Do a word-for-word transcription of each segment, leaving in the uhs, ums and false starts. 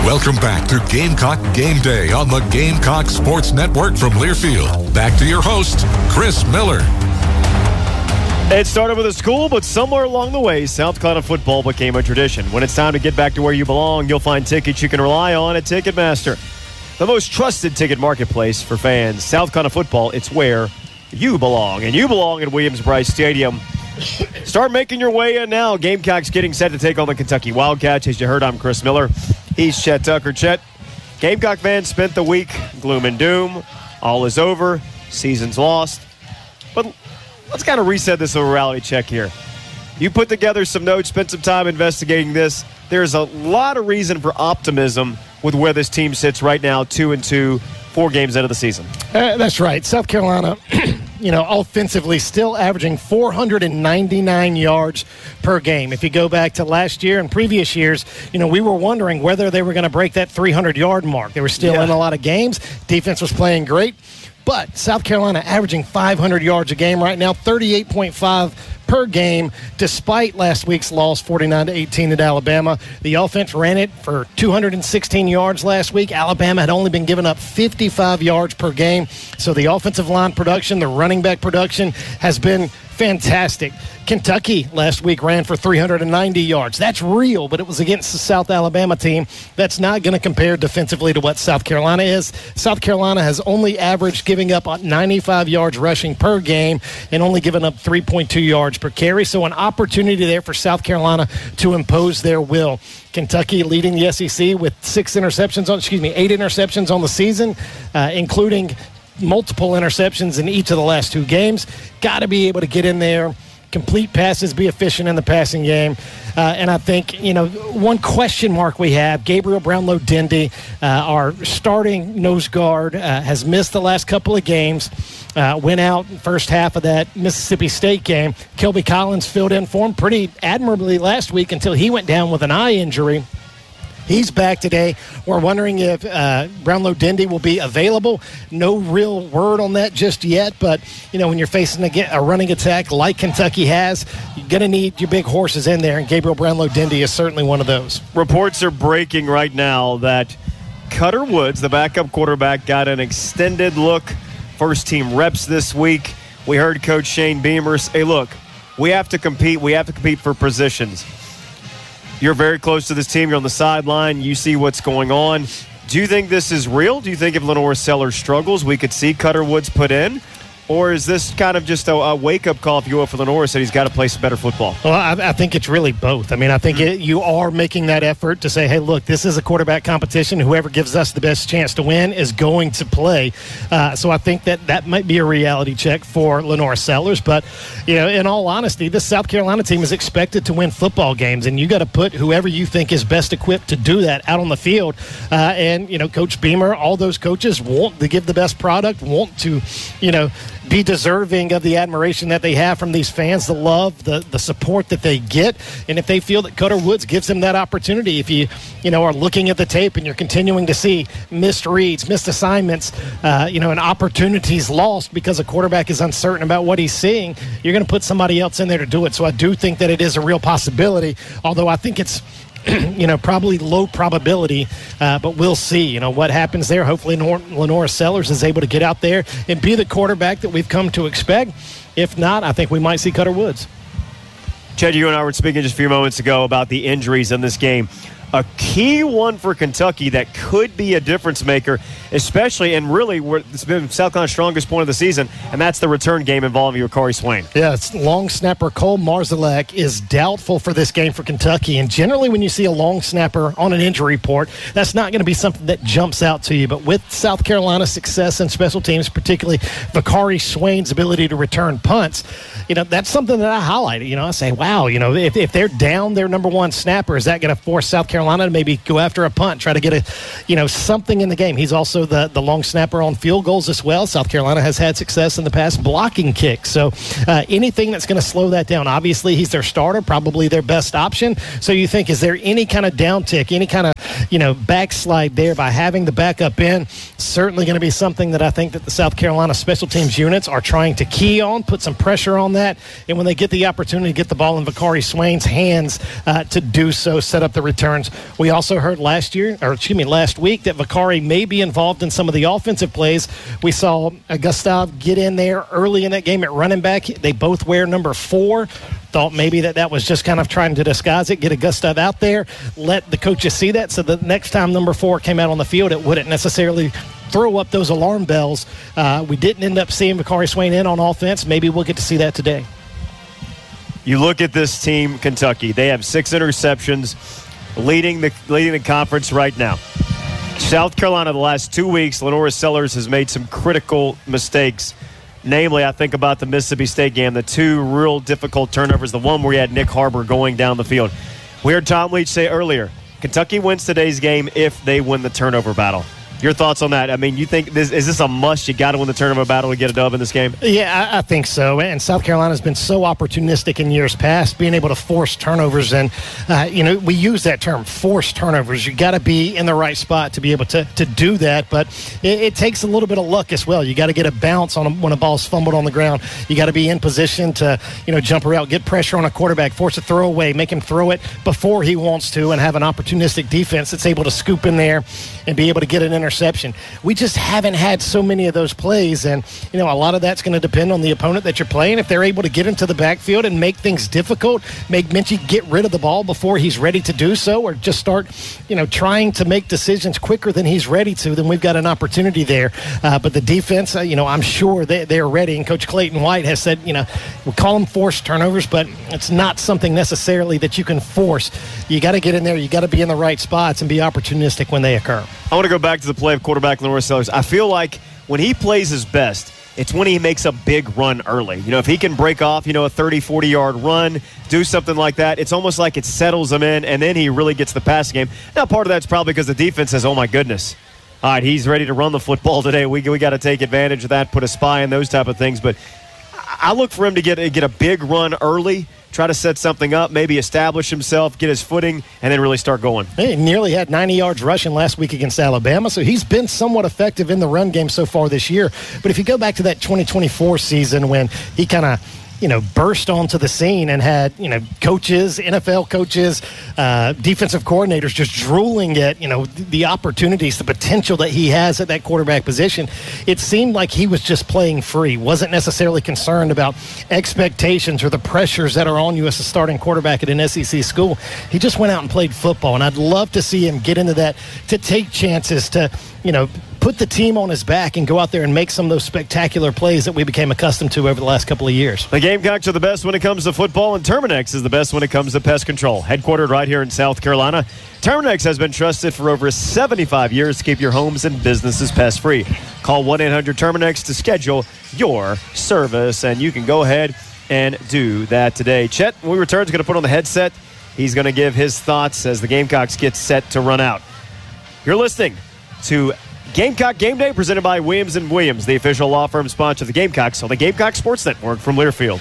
Welcome back to Gamecock Game Day on the Gamecock Sports Network from Learfield. Back to your host, Chris Miller. It started with a school, but somewhere along the way, South Carolina football became a tradition. When it's time to get back to where you belong, you'll find tickets you can rely on at Ticketmaster, the most trusted ticket marketplace for fans. South Carolina football, it's where you belong, and you belong at Williams-Brice Stadium. Start making your way in now. Gamecocks getting set to take on the Kentucky Wildcats. As you heard, I'm Chris Miller. He's Chet Tucker. Chet, Gamecock fans spent the week gloom and doom. All is over. Season's lost. But let's kind of reset this little reality check here. You put together some notes, spent some time investigating this. There's a lot of reason for optimism with where this team sits right now, two and two, four games out of the season. Uh, that's right. South Carolina, you know, offensively still averaging four hundred ninety-nine yards per game. If you go back to last year and previous years, you know, we were wondering whether they were going to break that three hundred-yard mark. They were still yeah. in a lot of games. Defense was playing great. But South Carolina averaging five hundred yards a game right now, thirty-eight point five per game, despite last week's loss, forty-nine to eighteen at Alabama. The offense ran it for two hundred sixteen yards last week. Alabama had only been giving up fifty-five yards per game. So the offensive line production, the running back production has been fantastic. Kentucky last week ran for three hundred ninety yards. That's real, but it was against the South Alabama team. That's not going to compare defensively to what South Carolina is. South Carolina has only averaged giving up ninety-five yards rushing per game and only given up three point two yards per carry. So an opportunity there for South Carolina to impose their will. Kentucky leading the S E C with six interceptions on, excuse me, eight interceptions on the season, uh, including multiple interceptions in each of the last two games. Got to be able to get in there, complete passes, be efficient in the passing game. Uh, and I think, you know, one question mark we have, Gabriel Brownlow-Dendy, uh, our starting nose guard, uh, has missed the last couple of games, uh, went out in the first half of that Mississippi State game. Kelby Collins filled in for him pretty admirably last week until he went down with an eye injury. He's back today. We're wondering if uh, Brownlow-Dendy will be available. No real word on that just yet, but, you know, when you're facing a, a running attack like Kentucky has, you're going to need your big horses in there, and Gabriel Brownlow-Dendy is certainly one of those. Reports are breaking right now that Cutter Woods, the backup quarterback, got an extended look, first-team reps this week. We heard Coach Shane Beamer say, look, we have to compete. We have to compete for positions. You're very close to this team. You're on the sideline. You see what's going on. Do you think this is real? Do you think if Lenore Sellers struggles, we could see Cutter Woods put in? Or is this kind of just a, a wake-up call, if you will, for Lenore, that he's got to play some better football? Well, I, I think it's really both. I mean, I think it, you are making that effort to say, hey, look, this is a quarterback competition. Whoever gives us the best chance to win is going to play. Uh, so I think that that might be a reality check for Lenore Sellers. But, you know, in all honesty, this South Carolina team is expected to win football games, and you got to put whoever you think is best equipped to do that out on the field. Uh, and, you know, Coach Beamer, all those coaches want to give the best product, want to, you know, be deserving of the admiration that they have from these fans, the love, the the support that they get. And if they feel that Cutter Woods gives them that opportunity, if you, you know, are looking at the tape and you're continuing to see missed reads, missed assignments, uh, you know, and opportunities lost because a quarterback is uncertain about what he's seeing, you're going to put somebody else in there to do it. So I do think that it is a real possibility, although I think it's, you know, probably low probability, uh, but we'll see, you know, what happens there. Hopefully Nor- Lenore Sellers is able to get out there and be the quarterback that we've come to expect. If not, I think we might see Cutter Woods. Chad, you and I were speaking just a few moments ago about the injuries in this game. A key one for Kentucky that could be a difference maker, especially, and really, it's been South Carolina's strongest point of the season, and that's the return game involving Yakari Swain. Yeah, it's long snapper Cole Marzalek is doubtful for this game for Kentucky, and generally when you see a long snapper on an injury report, that's not going to be something that jumps out to you, but with South Carolina's success in special teams, particularly Yakari Swain's ability to return punts, you know, that's something that I highlighted. You know, I say, wow, you know, if, if they're down their number one snapper, is that going to force South Carolina Carolina to maybe go after a punt, try to get a, you know, something in the game. He's also the, the long snapper on field goals as well. South Carolina has had success in the past blocking kicks. So uh, anything that's going to slow that down. Obviously, he's their starter, probably their best option. So you think, is there any kind of downtick, any kind of, you know, backslide there by having the backup in. Certainly going to be something that I think that the South Carolina special teams units are trying to key on, put some pressure on that, and when they get the opportunity to get the ball in Vakari Swain's hands uh, to do so, set up the returns. We also heard last year, or excuse me, last week that Vakari may be involved in some of the offensive plays. We saw uh, Gustav get in there early in that game at running back. They both wear number four. Thought maybe that that was just kind of trying to disguise it, get a Gustav out there, let the coaches see that, so the next time number four came out on the field, it wouldn't necessarily throw up those alarm bells. Uh, we didn't end up seeing Vakari Swain in on offense. Maybe we'll get to see that today. You look at this team, Kentucky. They have six interceptions, leading the leading the conference right now. South Carolina, the last two weeks, Lenora Sellers has made some critical mistakes. Namely, I think about the Mississippi State game, the two real difficult turnovers, the one where you had Nick Harbor going down the field. We heard Tom Leach say earlier, Kentucky wins today's game if they win the turnover battle. Your thoughts on that? I mean, you think this is this a must? You got to win the tournament battle to get a dub in this game? Yeah, I, I think so. And South Carolina's been so opportunistic in years past, being able to force turnovers. And, uh, you know, we use that term, force turnovers. You got to be in the right spot to be able to, to do that. But it, it takes a little bit of luck as well. You got to get a bounce on a, when a ball's fumbled on the ground. You got to be in position to, you know, jump around, get pressure on a quarterback, force a throw away, make him throw it before he wants to, and have an opportunistic defense that's able to scoop in there and be able to get an interception. We just haven't had so many of those plays, and you know a lot of that's going to depend on the opponent that you're playing. If they're able to get into the backfield and make things difficult, make Minchie get rid of the ball before he's ready to do so, or just start, you know, trying to make decisions quicker than he's ready to, then we've got an opportunity there. Uh, but the defense, uh, you know, I'm sure they, they're ready, and Coach Clayton White has said, you know, we call them forced turnovers, but it's not something necessarily that you can force. You got to get in there, you got to be in the right spots and be opportunistic when they occur. I want to go back to the play of quarterback Lenora Sellers. I feel like when he plays his best, it's when he makes a big run early. You know, if he can break off, you know, a thirty, forty-yard run, do something like that, it's almost like it settles him in, and then he really gets the pass game. Now, part of that's probably because the defense says, oh, my goodness, all right, he's ready to run the football today. We we got to take advantage of that, put a spy in, those type of things. But I look for him to get, get a big run early, try to set something up, maybe establish himself, get his footing, and then really start going. He nearly had ninety yards rushing last week against Alabama, so he's been somewhat effective in the run game so far this year. But if you go back to that twenty twenty-four season when he kind of, you know, burst onto the scene and had, you know, coaches, N F L coaches, uh, defensive coordinators just drooling at, you know, the opportunities, the potential that he has at that quarterback position, it seemed like he was just playing free, wasn't necessarily concerned about expectations or the pressures that are on you as a starting quarterback at an S E C school. He just went out and played football, and I'd love to see him get into that, to take chances, to, you know, put the team on his back and go out there and make some of those spectacular plays that we became accustomed to over the last couple of years. The Gamecocks are the best when it comes to football, and Terminex is the best when it comes to pest control. Headquartered right here in South Carolina, Terminex has been trusted for over seventy-five years to keep your homes and businesses pest-free. Call one eight hundred Terminex to schedule your service, and you can go ahead and do that today. Chet, when we return, is going to put on the headset. He's going to give his thoughts as the Gamecocks get set to run out. You're listening to Gamecock Game Day, presented by Williams and Williams, the official law firm sponsor of the Gamecocks on the Gamecock Sports Network from Learfield.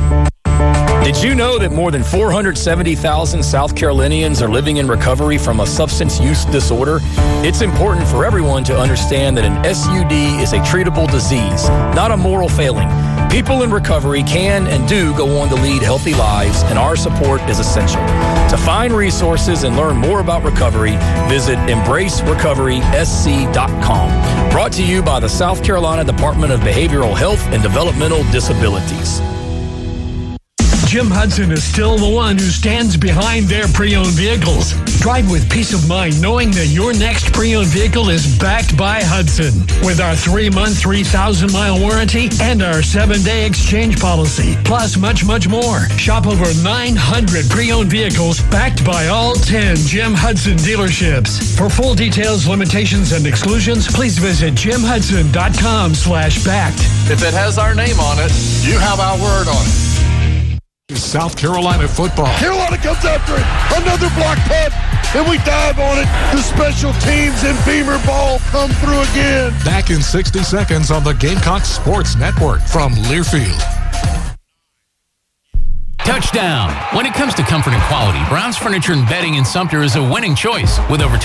Did you know that more than four hundred seventy thousand South Carolinians are living in recovery from a substance use disorder? It's important for everyone to understand that an S U D is a treatable disease, not a moral failing. People in recovery can and do go on to lead healthy lives, and our support is essential. To find resources and learn more about recovery, visit embrace recovery s c dot com. Brought to you by the South Carolina Department of Behavioral Health and Developmental Disabilities. Jim Hudson is still the one who stands behind their pre-owned vehicles. Drive with peace of mind knowing that your next pre-owned vehicle is backed by Hudson. With our three-month, three thousand mile warranty and our seven-day exchange policy, plus much, much more. Shop over nine hundred pre-owned vehicles backed by all ten Jim Hudson dealerships. For full details, limitations, and exclusions, please visit jim hudson dot com slash backed. If it has our name on it, you have our word on it. South Carolina football. Carolina comes after it. Another block punt, and we dive on it. The special teams and Beamer ball come through again. Back in sixty seconds on the Gamecock Sports Network from Learfield. Touchdown. When it comes to comfort and quality, Brown's Furniture and Bedding in Sumter is a winning choice with over